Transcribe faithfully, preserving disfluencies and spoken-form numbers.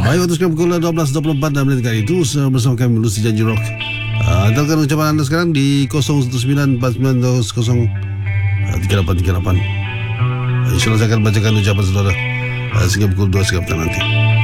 Baik, waktu sekarang pukul dua belas dua puluh empat menit kali itu bersama kami Lucy Janji Rock. Uh, Hantarkan ucapan anda sekarang di kosong satu sembilan empat sembilan kosong tiga lapan tiga lapan. InsyaAllah saya akan bacakan ucapan saudara uh, sehingga pukul dua siang petang nanti.